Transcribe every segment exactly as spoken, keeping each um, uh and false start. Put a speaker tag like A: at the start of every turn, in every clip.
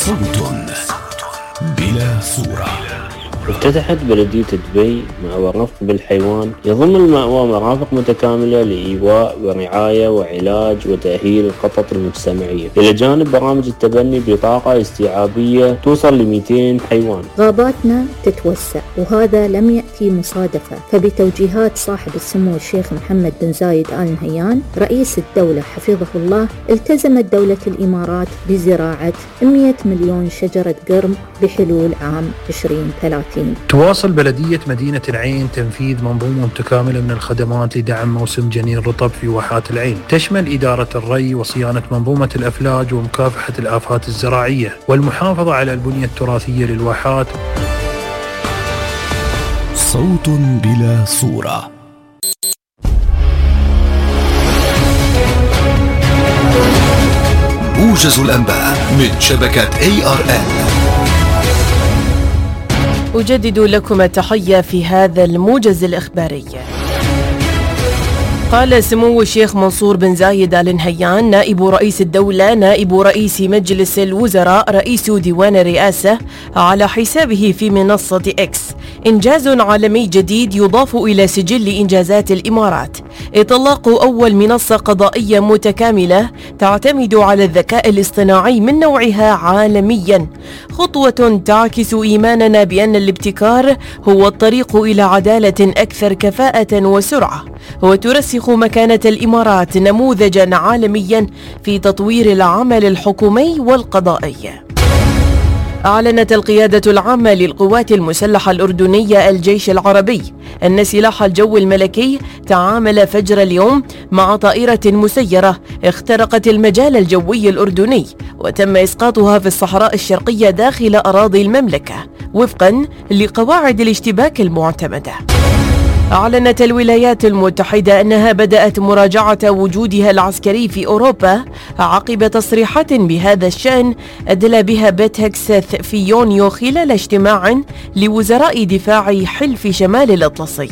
A: صوت بلا صورة.
B: افتتحت بلدية دبي مأوى رفق بالحيوان يضم المأوى مرافق متكاملة لإيواء ورعاية وعلاج وتأهيل القطط المجتمعية، إلى جانب برامج التبني بطاقة استيعابية توصل ل مئتين حيوان.
C: غاباتنا تتوسع وهذا لم يأتي مصادفة، فبتوجيهات صاحب السمو الشيخ محمد بن زايد آل نهيان رئيس الدولة حفظه الله، التزمت دولة الإمارات بزراعة مئة مليون شجرة قرم بحلول عام عشرين ثلاثين.
D: تواصل بلدية مدينة العين تنفيذ منظومة متكاملة من الخدمات لدعم موسم جنين الرطب في واحات العين، تشمل إدارة الري وصيانة منظومة الأفلاج ومكافحة الآفات الزراعية والمحافظة على البنية التراثية للواحات.
A: صوت بلا صورة. موجز الأنباء من شبكة إيه آر إن.
E: أجدد لكم التحية في هذا الموجز الإخباري. قال سمو الشيخ منصور بن زايد آل نهيان نائب رئيس الدولة نائب رئيس مجلس الوزراء رئيس ديوان الرئاسة على حسابه في منصة إكس: إنجاز عالمي جديد يضاف إلى سجل إنجازات الإمارات، إطلاق أول منصة قضائية متكاملة تعتمد على الذكاء الاصطناعي من نوعها عالميا، خطوة تعكس إيماننا بأن الابتكار هو الطريق إلى عدالة أكثر كفاءة وسرعة، وترسخ مكانة الإمارات نموذجا عالميا في تطوير العمل الحكومي والقضائي. أعلنت القيادة العامة للقوات المسلحة الأردنية الجيش العربي أن سلاح الجو الملكي تعامل فجر اليوم مع طائرة مسيرة اخترقت المجال الجوي الأردني وتم إسقاطها في الصحراء الشرقية داخل أراضي المملكة وفقا لقواعد الاشتباك المعتمدة. أعلنت الولايات المتحدة أنها بدأت مراجعة وجودها العسكري في أوروبا عقب تصريحات بهذا الشأن أدلى بها بيت هكسث في يونيو خلال اجتماع لوزراء دفاع حلف شمال الأطلسي.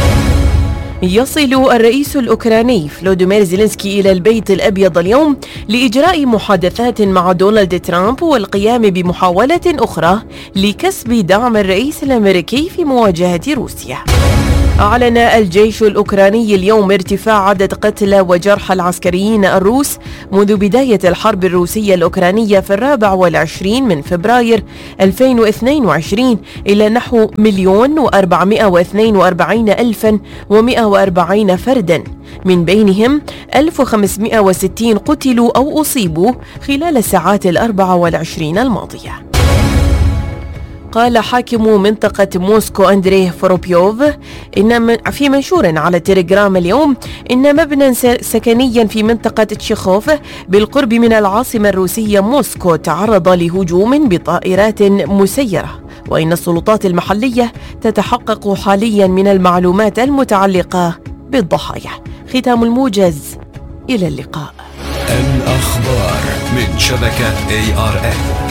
E: يصل الرئيس الأوكراني فلوديمير زيلينسكي إلى البيت الأبيض اليوم لإجراء محادثات مع دونالد ترامب والقيام بمحاولة أخرى لكسب دعم الرئيس الأمريكي في مواجهة روسيا. أعلن الجيش الأوكراني اليوم ارتفاع عدد قتلى وجرحى العسكريين الروس منذ بداية الحرب الروسية الأوكرانية في الرابع والعشرين من فبراير ألفين واثنين وعشرين إلى نحو مليون وأربعمائة واثنين وأربعين ألفا ومائة وأربعين فردا، من بينهم ألف وخمسمائة وستين قتلوا أو أصيبوا خلال الساعات الأربع والعشرين الماضية. قال حاكم منطقة موسكو أندريه فروبيوف إن في منشور على تليجرام اليوم إن مبنى سكنيا في منطقة تشيخوف بالقرب من العاصمة الروسية موسكو تعرض لهجوم بطائرات مسيرة، وإن السلطات المحلية تتحقق حاليا من المعلومات المتعلقة بالضحايا. ختام الموجز، إلى اللقاء.
A: الأخبار من شبكة إيه آر إن.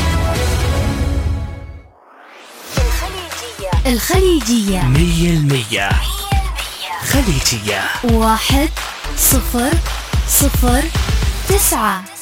F: الخليجية
A: مية المية خليجية
F: واحد صفر صفر تسعة.